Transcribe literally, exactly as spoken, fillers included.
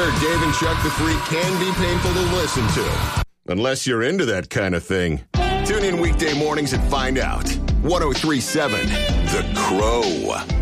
Dave and Chuck the Freak can be painful to listen to. Unless you're into that kind of thing. Tune in weekday mornings and find out. ten thirty-seven The Crow.